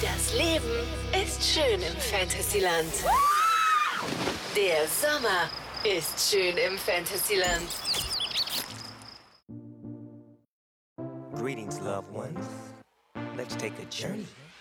Das Leben ist schön im Fantasyland. Der Sommer ist schön im Fantasyland. Greetings, loved ones. Let's take a journey